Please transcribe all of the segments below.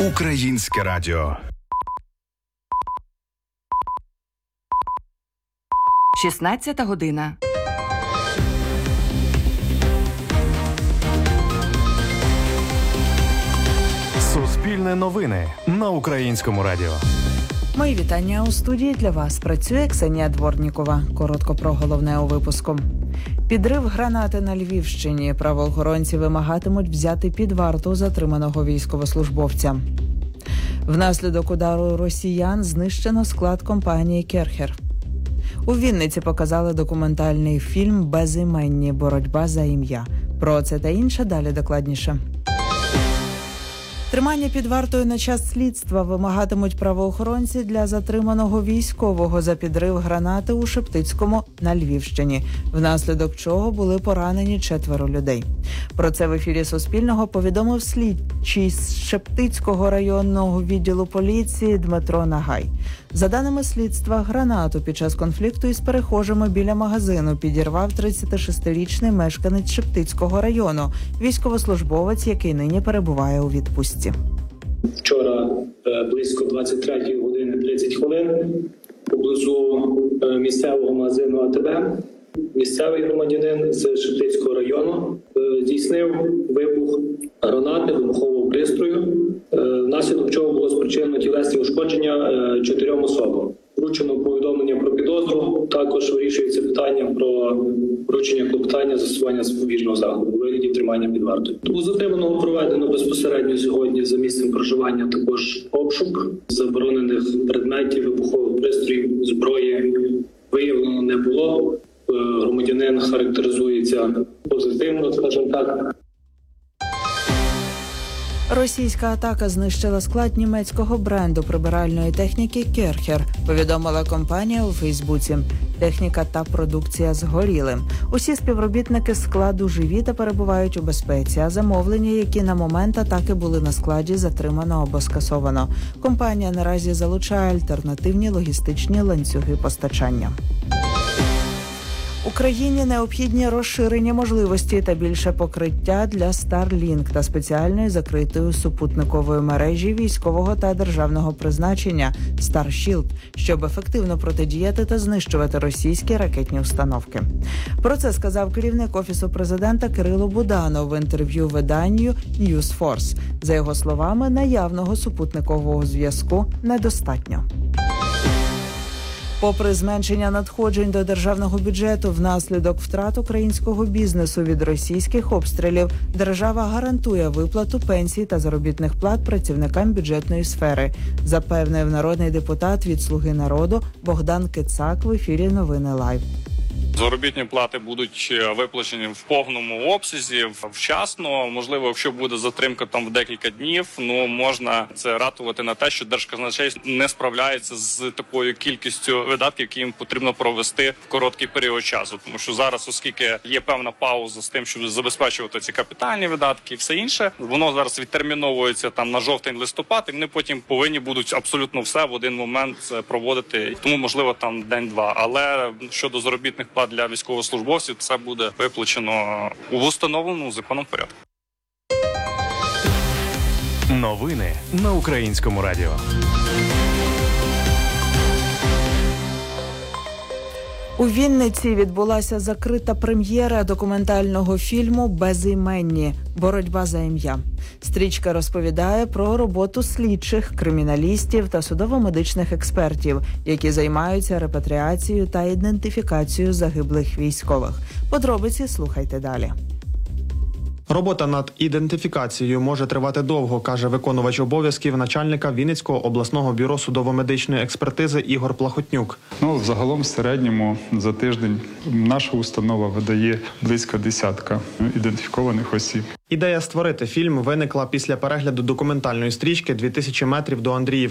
Українське радіо. 16 година. Суспільне новини на Українському радіо. Мої вітання у студії. Для вас працює Ксенія Дворнікова. Коротко про головне у випуску. Підрив гранати на Львівщині. Правоохоронці вимагатимуть взяти під варту затриманого військовослужбовця. Внаслідок удару росіян знищено склад компанії «Керхер». У Вінниці показали документальний фільм «Безіменні. Боротьба за ім'я». Про це та інше далі докладніше. Тримання під вартою на час слідства вимагатимуть правоохоронці для затриманого військового за підрив гранати у Шептицькому на Львівщині, внаслідок чого були поранені 4 людей. Про це в ефірі Суспільного повідомив слідчий з Шептицького районного відділу поліції Дмитро Нагай. За даними слідства, гранату під час конфлікту із перехожими біля магазину підірвав 36-річний мешканець Шептицького району, військовослужбовець, який нині перебуває у відпустці. Вчора близько 23 години 30 хвилин поблизу місцевого магазину АТБ місцевий громадянин з Шептицького району здійснив вибух гранати вибухового пристрою, внаслідок чого було спричинено тілесні ушкодження 4 особам. Вручено повідомлення про підозру, також вирішується питання про вручення клопотання застосування запобіжного заходу у вигляді тримання під вартою. У затриманого проведено безпосередньо сьогодні за місцем проживання також обшук заборонених предметів, вибухових пристроїв, зброї виявлено не було. Громадянин характеризується позитивно, скажімо так. Російська атака знищила склад німецького бренду прибиральної техніки «Керхер», повідомила компанія у Фейсбуці. Техніка та продукція згоріли. Усі співробітники складу живі та перебувають у безпеці, а замовлення, які на момент атаки були на складі, затримано або скасовано. Компанія наразі залучає альтернативні логістичні ланцюги постачання. Україні необхідні розширені можливості та більше покриття для Starlink та спеціальної закритої супутникової мережі військового та державного призначення Starship, щоб ефективно протидіяти та знищувати російські ракетні установки. Про це сказав керівник Офісу президента Кирило Буданов в інтерв'ю виданню News Force. За його словами, наявного супутникового зв'язку недостатньо. Попри зменшення надходжень до державного бюджету внаслідок втрат українського бізнесу від російських обстрілів, держава гарантує виплату пенсій та заробітних плат працівникам бюджетної сфери, запевнив народний депутат від «Слуги народу» Богдан Кицак в ефірі «Новини Лайв». Заробітні плати будуть виплачені в повному обсязі, вчасно. Можливо, якщо буде затримка там в декілька днів, можна це ратувати на те, що Держказначейство не справляється з такою кількістю видатків, які їм потрібно провести в короткий період часу. Тому що зараз, оскільки є певна пауза з тим, щоб забезпечувати ці капітальні видатки і все інше, воно зараз відтерміновується там на жовтень-листопад, і вони потім повинні будуть абсолютно все в один момент проводити. Тому, можливо, там день-два. Але щодо заробітних плат для військовослужбовців, це буде виплачено у встановленому законом порядку. Новини на Українському радіо. У Вінниці відбулася закрита прем'єра документального фільму «Безіменні. Боротьба за ім'я». Стрічка розповідає про роботу слідчих, криміналістів та судово-медичних експертів, які займаються репатріацією та ідентифікацією загиблих військових. Подробиці слухайте далі. Робота над ідентифікацією може тривати довго, каже виконувач обов'язків начальника Вінницького обласного бюро судово-медичної експертизи Ігор Плахотнюк. Загалом в середньому за тиждень наша установа видає близько 10 ідентифікованих осіб. Ідея створити фільм виникла після перегляду документальної стрічки «2000 метрів до Андріївки».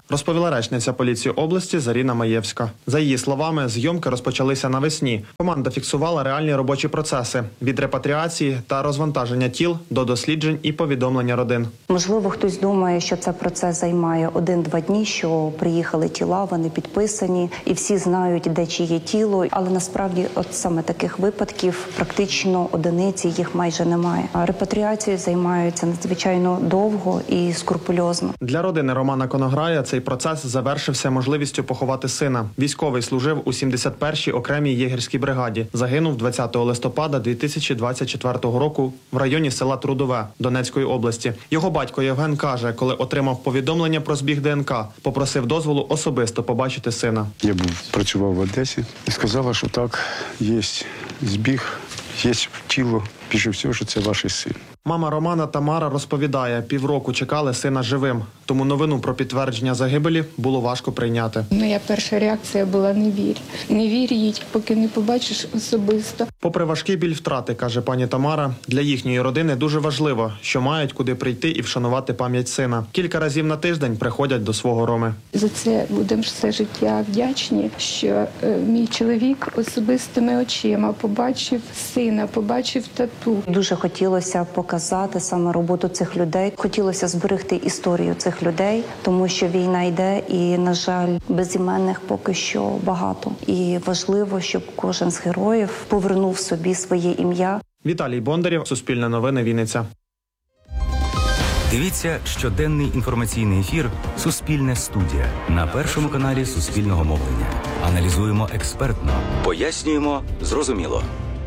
розповіла речниця поліції області Заріна Маєвська. За її словами, зйомки розпочалися навесні. Команда фіксувала реальні робочі процеси – від репатріації та розвантаження тіл до досліджень і повідомлення родин. Можливо, хтось думає, що цей процес займає 1-2 дні, що приїхали тіла, вони підписані, і всі знають, де чиє тіло. Але насправді от саме таких випадків практично одиниці, їх майже немає. А репатріацією займаються надзвичайно довго і скрупульозно. Для родини Романа Конограя цей процес завершився можливістю поховати сина. Військовий служив у 71-й окремій єгерській бригаді. Загинув 20 листопада 2024 року в районі села Трудове Донецької області. Його батько Євген каже, коли отримав повідомлення про збіг ДНК, попросив дозволу особисто побачити сина. Я працював в Одесі і сказала, що так, є збіг, є тіло, більше всього, що це ваш син. Мама Романа Тамара розповідає, півроку чекали сина живим, тому новину про підтвердження загибелі було важко прийняти. Моя перша реакція була не вір. Не вір їй, поки не побачиш особисто. Попри важкий біль втрати, каже пані Тамара, для їхньої родини дуже важливо, що мають куди прийти і вшанувати пам'ять сина. Кілька разів на тиждень приходять до свого Роми. За це будемо все життя вдячні, що мій чоловік особистими очима побачив сина, побачив тату. Дуже хотілося показати саме роботу цих людей. Хотілося зберегти історію цих людей, тому що війна йде і, на жаль, безіменних поки що багато. І важливо, щоб кожен з героїв повернув собі своє ім'я. Віталій Бондарєв, Суспільне новини, Вінниця. Дивіться щоденний інформаційний ефір «Суспільне студія» на Першому каналі Суспільного мовлення. Аналізуємо експертно, пояснюємо зрозуміло.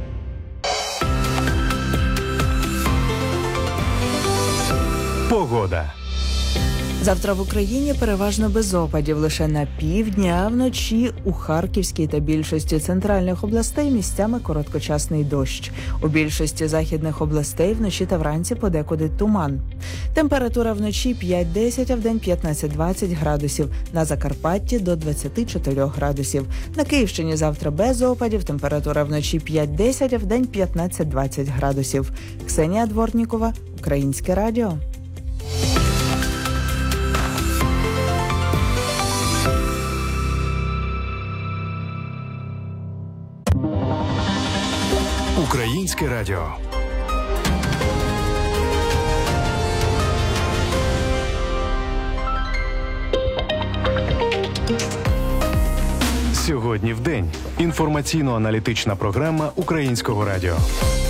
Погода. Завтра в Україні переважно без опадів, лише на півдні, а вночі у Харківській та більшості центральних областей місцями короткочасний дощ. У більшості західних областей вночі та вранці подекуди туман. Температура вночі 5-10, а вдень 15-20 градусів. На Закарпатті до 24 градусів. На Київщині завтра без опадів, температура вночі 5-10, а вдень 15-20 градусів. Ксенія Дворнікова, Українське радіо. Українське радіо. Сьогодні в день. Інформаційно-аналітична програма Українського радіо.